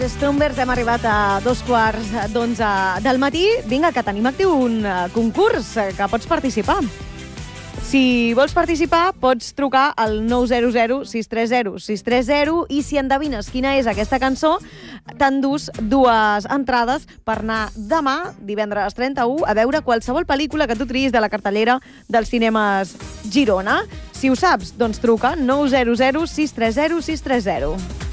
Strombergs, hem arribat a 2:15 del matí. Vinga, que tenim actiu un concurs que pots participar. Si vols participar, pots trucar al 900 630 630 i si endevines quina és aquesta cançó, t'endús 2 entrades per anar demà, divendres 31, a veure qualsevol pel·lícula que tu triïs de la cartellera dels cinemes Girona. Si ho saps, doncs truca 900 630 630.